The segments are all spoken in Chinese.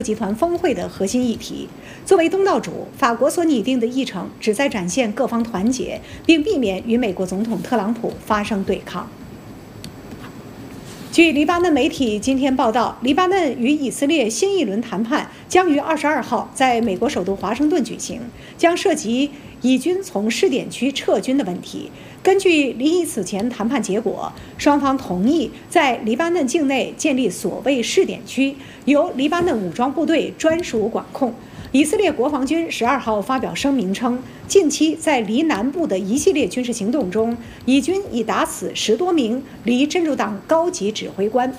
集团峰会的核心议题。作为东道主，法国所拟定的议程旨在展现各方团结，并避免与美国总统特朗普发生对抗。据黎巴嫩媒体今天报道，黎巴嫩与以色列新一轮谈判将于22号在美国首都华盛顿举行，将涉及以军从试点区撤军的问题。根据离异此前谈判结果，双方同意在黎巴嫩境内建立所谓试点区，由黎巴嫩武装部队专属管控。以色列国防军12号发表声明称，近期在黎南部的一系列军事行动中，以军已打死10多名黎真主党高级指挥官。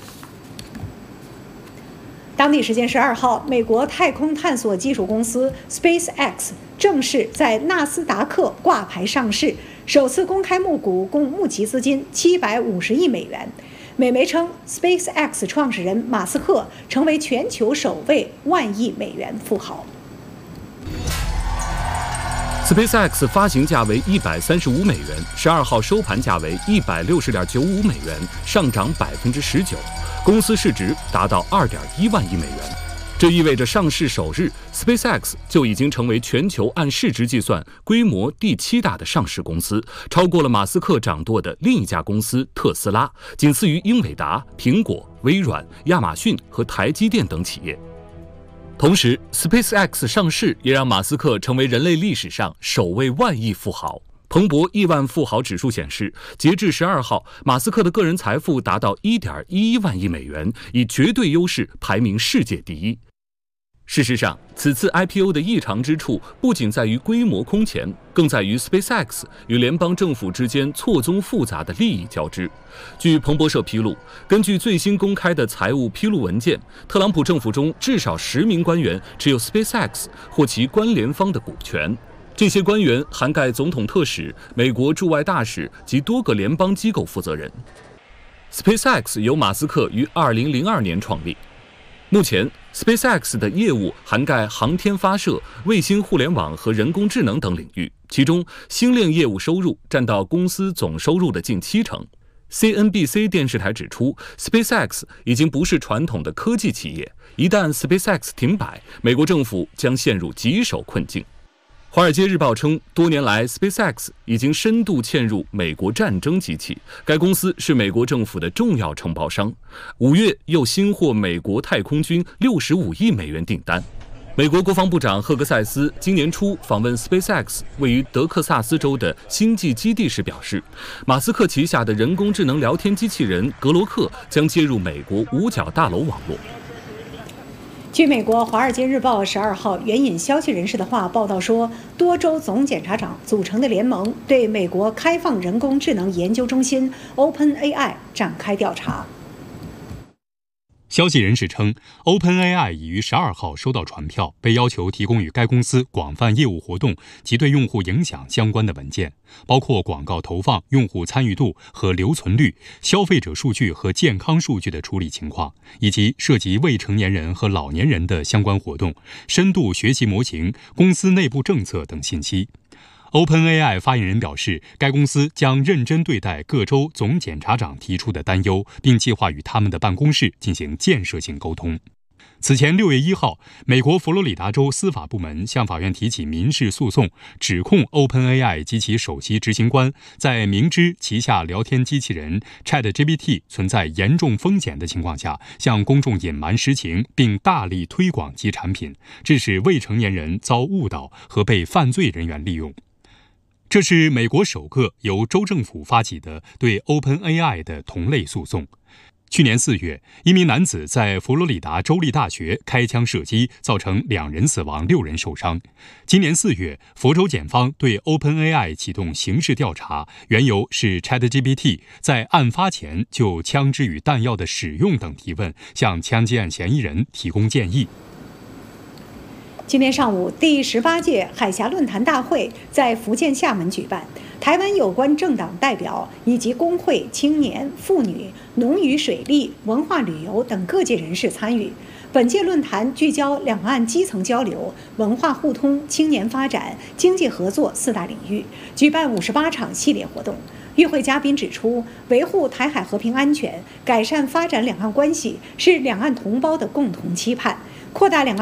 当地时间12号，美国太空探索技术公司 SpaceX 正式在纳斯达克挂牌上市，首次公开募股，共募集资金750亿美元。美媒称 ，SpaceX 创始人马斯克成为全球首位10000亿美元富豪。 SpaceX 发行价为135美元，12号收盘价为160.95美元，上涨19%，公司市值达到2.1万亿美元。这意味着上市首日 ，SpaceX 就已经成为全球按市值计算规模第7大的上市公司，超过了马斯克掌舵的另一家公司特斯拉，仅次于英伟达、苹果、微软、亚马逊和台积电等企业。同时 ，SpaceX 上市也让马斯克成为人类历史上首位10000亿富豪。彭博亿万富豪指数显示，截至12号，马斯克的个人财富达到1.11万亿美元，以绝对优势排名世界第一。事实上，此次 IPO 的异常之处不仅在于规模空前，更在于 SpaceX 与联邦政府之间错综复杂的利益交织。据彭博社披露，根据最新公开的财务披露文件，特朗普政府中至少10名官员持有 SpaceX 或其关联方的股权。这些官员涵盖总统特使、美国驻外大使及多个联邦机构负责人。SpaceX 由马斯克于2002年创立。目前 SpaceX 的业务涵盖航天发射、卫星互联网和人工智能等领域，其中星链业务收入占到公司总收入的近70%。CNBC 电视台指出 ，SpaceX 已经不是传统的科技企业，一旦 SpaceX 停摆，美国政府将陷入棘手困境。《华尔街日报》称，多年来 SpaceX 已经深度嵌入美国战争机器，该公司是美国政府的重要承包商。5月又新获美国太空军65亿美元订单。美国国防部长赫格塞斯今年初访问 SpaceX 位于德克萨斯州的星际基地时表示，马斯克旗下的人工智能聊天机器人格罗克将接入美国五角大楼网络。 据美国《华尔街日报》12号援引消息人士的话报道说，多州总检察长组成的联盟对美国开放人工智能研究中心 OpenAI 展开调查。 消息人士称 ，OpenAI 已于12号收到传票，被要求提供与该公司广泛业务活动及对用户影响相关的文件，包括广告投放、用户参与度和留存率、消费者数据和健康数据的处理情况，以及涉及未成年人和老年人的相关活动、深度学习模型、公司内部政策等信息。OpenAI 发言人表示，该公司将认真对待各州总检察长提出的担忧，并计划与他们的办公室进行建设性沟通。此前6月1号，美国佛罗里达州司法部门向法院提起民事诉讼，指控 OpenAI 及其首席执行官在明知旗下聊天机器人 ChatGPT 存在严重风险的情况下，向公众隐瞒实情，并大力推广其产品，致使未成年人遭误导和被犯罪人员利用。这是美国首个由州政府发起的对 OpenAI 的同类诉讼。去年4月，一名男子在佛罗里达州立大学开枪射击，造成2人死亡、6人受伤。今年4月，佛州检方对 OpenAI 启动刑事调查，缘由是 ChatGPT 在案发前就枪支与弹药的使用等提问，向枪击案嫌疑人提供建议。 今天上午，第18届海峡论坛大会在福建厦门举办，台湾有关政党代表以及工会、青年、妇女、农渔水利、文化旅游等各界人士参与。本届论坛聚焦两岸基层交流、文化互通、青年发展、经济合作4大领域，举办58场系列活动。与会嘉宾指出，维护台海和平安全、改善发展两岸关系是两岸同胞的共同期盼。 扩大两岸